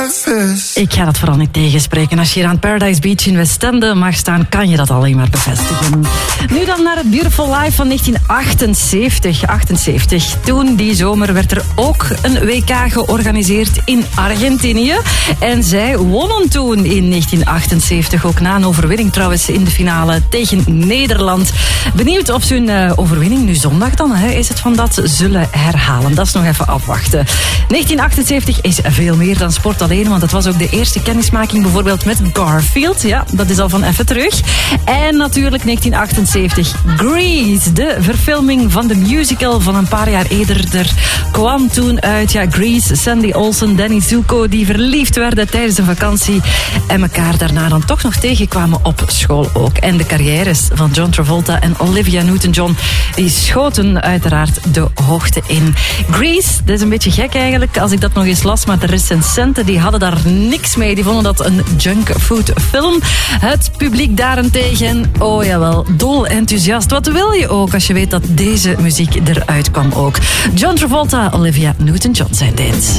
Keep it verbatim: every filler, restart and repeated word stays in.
Ik ga dat vooral niet tegenspreken. Als je hier aan Paradise Beach in Westende mag staan, kan je dat alleen maar bevestigen. Nu dan naar het Beautiful Life van negentien achtenzeventig. achtenzeventig. Toen, die zomer, werd er ook een W K georganiseerd in Argentinië. En zij wonnen toen in negentien achtenzeventig. Ook na een overwinning trouwens in de finale tegen Nederland. Benieuwd of ze hun uh, overwinning nu zondag dan hè, is het van dat zullen herhalen. Dat is nog even afwachten. negentien achtenzeventig is veel meer dan sport alleen, want het was ook de eerste kennismaking bijvoorbeeld met Garfield. Ja, dat is al van even terug. En natuurlijk negentien achtenzeventig Grease, de verfilming van de musical van een paar jaar eerder. Er kwam toen uit, ja, Grease, Sandy Olsen, Danny Zuko, die verliefd werden tijdens een vakantie en elkaar daarna dan toch nog tegenkwamen op school ook. En de carrières van John Travolta en Olivia Newton-John, die schoten uiteraard de hoogte in. Grease, dat is een beetje gek eigenlijk, als ik dat nog eens las, maar de recensenten die hadden daar niks mee. Die vonden dat een junkfood film. Het publiek daarentegen, oh jawel, dol enthousiast. Wat wil je ook als je weet dat deze muziek eruit kwam ook. John Travolta, Olivia Newton-John zijn dit.